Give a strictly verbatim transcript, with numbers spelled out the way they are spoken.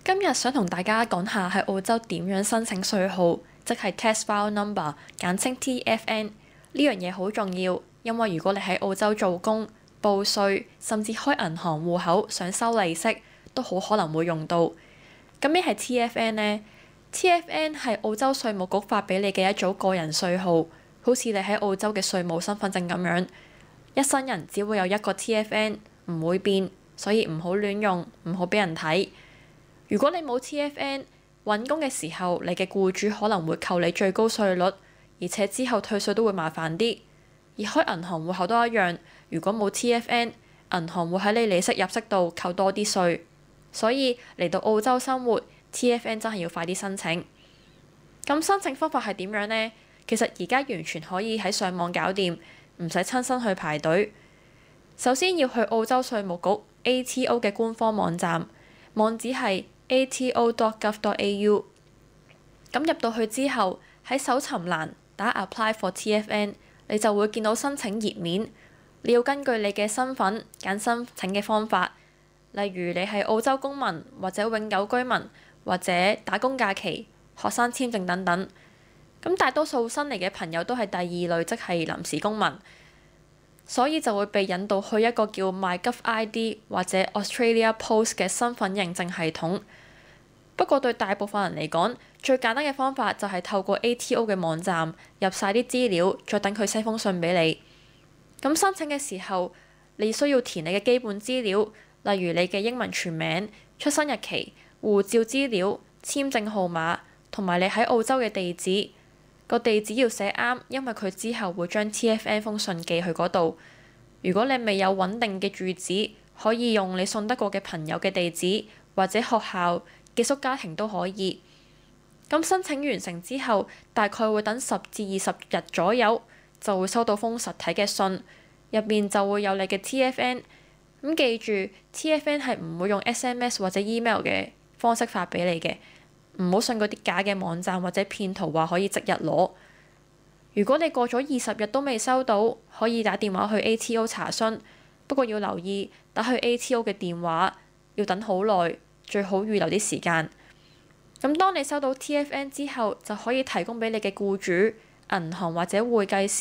今日想同大家講下喺澳洲點樣申請稅號，即係 Tax File Number，簡稱 T F N。呢樣嘢好重要，因為如果你喺澳洲做工、報稅，甚至開銀行戶口想收利息，都好可能會用到。咁咩係 T F N 呢？ T F N 係澳洲稅務局發俾你嘅一組個人稅號，好似你喺澳洲嘅稅務身份證咁樣。一生人只會有一個 T F N， 唔會變，所以唔好亂用，唔好俾人睇。如果你冇 T F N， 揾工嘅時候，你嘅僱主可能會扣你最高稅率，而且之後退稅都會麻煩啲。而開銀行戶口都一樣，如果冇 T F N， 銀行會喺你利息入息度扣多啲稅。所以嚟到澳洲生活， T F N 真係要快啲申請。咁申請方法係點樣呢？其實而家完全可以喺上網搞掂，唔使親身去排隊。首先要去澳洲稅務局 A T O 嘅官方網站，網址係 A T O dot gov dot A U。咁入到去之後，喺搜尋欄打 Apply for T F N， 你就會見到申請頁面。你要根據你嘅身份揀申請嘅方法，例如你係澳洲公民或者永久居民或者打工假期、學生簽證等等。咁大多數新嚟嘅朋友都係第二類，即係臨時公民，所以就會被引導去一個叫 MyGovID 或者 Australia Post 嘅身份認證系統。不過對大部分人嚟講，最簡單嘅方法就係透過 A T O 嘅網站入晒啲資料，再等佢寫封信俾你。咁申請嘅時候，你需要填你嘅基本資料，例如你嘅英文全名、出生日期、護照資料、簽證號碼，同埋你喺澳洲嘅地址。個地址要寫啱，因為佢之後會將 T F N 封信寄去嗰度。如果你未有穩定嘅住址，可以用你信得過嘅朋友嘅地址，或者學校、寄宿家庭都可以。咁申請完成之後，大概會等十至二十日左右，就會收到封實體嘅信，入面就會有你嘅 T F N。咁記住 T F N 係唔會用 S M S 或者 email 嘅方式發俾你嘅，唔好信嗰啲假嘅網站或者騙徒話可以即日攞。如果你過咗二十日都未收到，可以打電話去 A T O 查詢，不過要留意打去 A T O 嘅電話要等好耐，最好預留啲時間。咁當你收到 T F N 之後，就可以提供俾你嘅僱主、銀行或者會計師